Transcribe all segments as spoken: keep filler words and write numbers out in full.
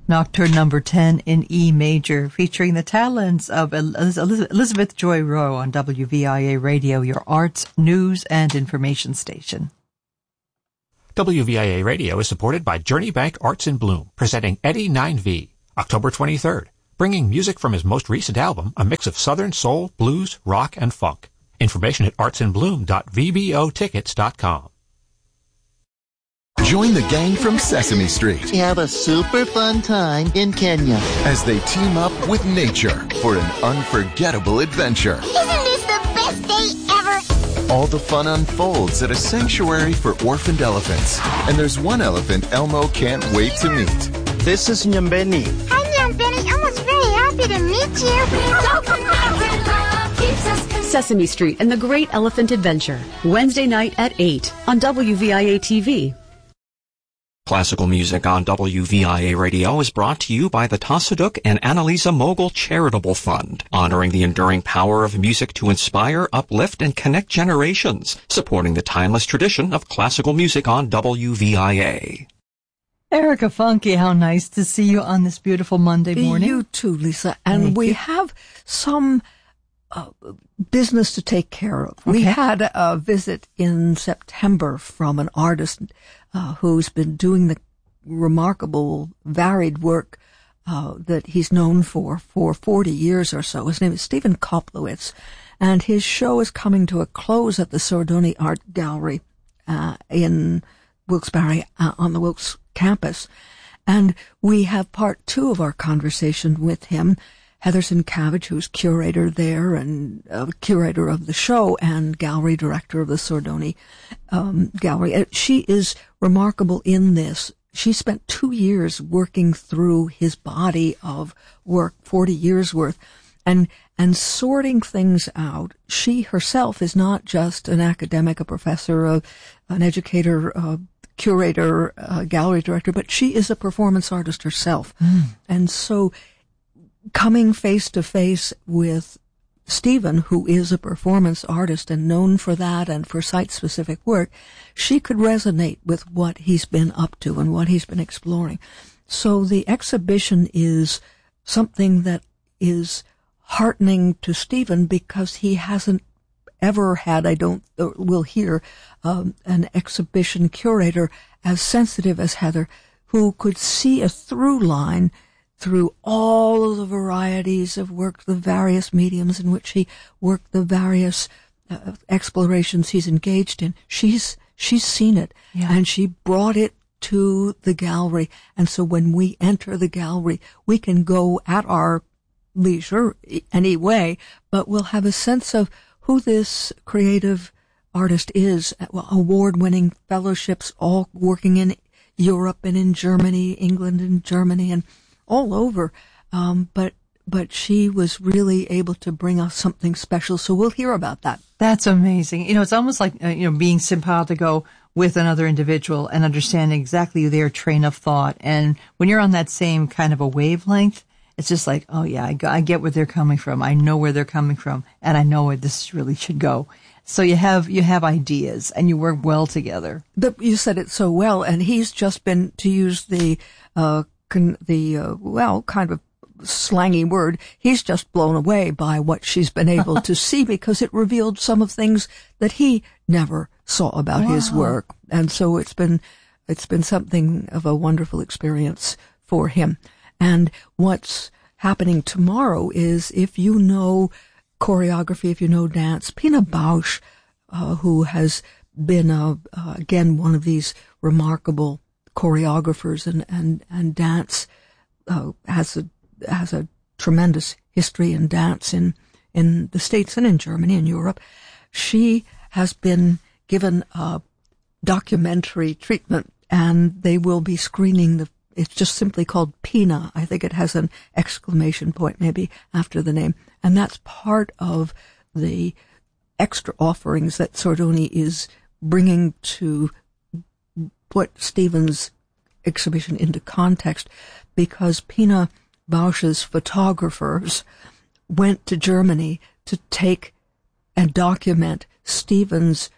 Nocturne number ten in E major, featuring the talents of Elizabeth Joy Rowe on W V I A Radio, your arts, news, and information station. W V I A Radio is supported by Journey Bank Arts in Bloom, presenting Eddie nine V, October twenty-third, bringing music from his most recent album, a mix of Southern soul, blues, rock, and funk. Information at arts in bloom dot v b o tickets dot com. Join the gang from Sesame Street. Have a super fun time in Kenya as they team up with nature for an unforgettable adventure. Isn't this the best day ever? All the fun unfolds at a sanctuary for orphaned elephants. And there's one elephant Elmo can't wait to meet. This is Nyambeni. Hi, Nyambeni. Elmo's very happy to meet you. Sesame Street and the Great Elephant Adventure, Wednesday night at eight on W V I A T V. Classical music on W V I A Radio is brought to you by the Tassaduk and Annalisa Mogul Charitable Fund, honoring the enduring power of music to inspire, uplift, and connect generations, supporting the timeless tradition of classical music on W V I A. Erica Funky, how nice to see you on this beautiful Monday morning. You too, Lisa. And Thank we you. have some uh, business to take care of. Okay. We had a visit in September from an artist uh, who's been doing the remarkable, varied work uh, that he's known for for forty years or so. His name is Stephen Koplowitz, and his show is coming to a close at the Sordoni Art Gallery uh, in Wilkes-Barre uh, on the Wilkes campus. And we have part two of our conversation with him. Heather Sienkiewicz, who's curator there and uh, curator of the show and gallery director of the Sordoni um, Gallery. She is remarkable in this. She spent two years working through his body of work, forty years worth, and and sorting things out. She herself is not just an academic, a professor, a, an educator, a curator, a gallery director, but she is a performance artist herself. Mm. And so coming face to face with Stephen, who is a performance artist and known for that and for site-specific work, she could resonate with what he's been up to and what he's been exploring. So the exhibition is something that is heartening to Stephen because he hasn't ever had, I don't, uh, will hear, um, an exhibition curator as sensitive as Heather, who could see a through line through all of the varieties of work, the various mediums in which he worked, the various uh, explorations he's engaged in. She's, she's seen it, yeah. And she brought it to the gallery. And so when we enter the gallery, we can go at our leisure anyway, but we'll have a sense of who this creative artist is. Award-winning fellowships, all working in Europe and in Germany, England and Germany, and all over, um, but but she was really able to bring us something special. So we'll hear about that. That's amazing. You know, it's almost like uh, you know being simpatico with another individual and understanding exactly their train of thought. And when you're on that same kind of a wavelength, it's just like, oh yeah, I, I get where they're coming from. I know where they're coming from, and I know where this really should go. So you have you have ideas, and you work well together. But you said it so well, and he's just been, to use the uh, Con, the, uh, well, kind of slangy word, he's just blown away by what she's been able to see because it revealed some of things that he never saw about wow. his work. And so it's been, it's been something of a wonderful experience for him. And what's happening tomorrow is, if you know choreography, if you know dance, Pina Bausch, uh, who has been, uh, uh, again, one of these remarkable choreographers and, and, and dance, uh, has a, has a tremendous history in dance in, in the States and in Germany and Europe. She has been given a documentary treatment, and they will be screening the, it's just simply called Pina. I think it has an exclamation point maybe after the name. And that's part of the extra offerings that Sordoni is bringing to put Stephen's exhibition into context, because Pina Bausch's photographers went to Germany to take and document Stephen's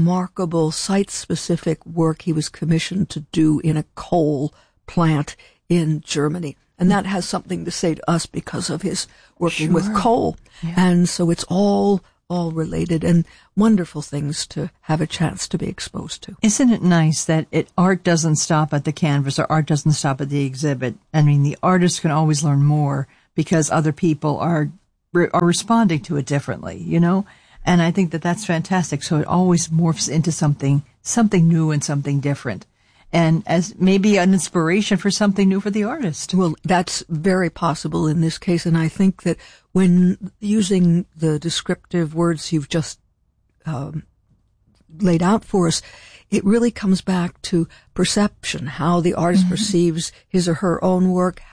remarkable site-specific work he was commissioned to do in a coal plant in Germany. And that has something to say to us because of his working Sure. with coal. Yeah. And so it's all, all related and wonderful things to have a chance to be exposed to. Isn't it nice that it art doesn't stop at the canvas or art doesn't stop at the exhibit? I mean, the artist can always learn more because other people are are responding to it differently, you know? And I think that that's fantastic. So it always morphs into something, something new and something different. And as maybe an inspiration for something new for the artist. Well, that's very possible in this case. And I think that when using the descriptive words you've just um, laid out for us, it really comes back to perception, how the artist mm-hmm. perceives his or her own work,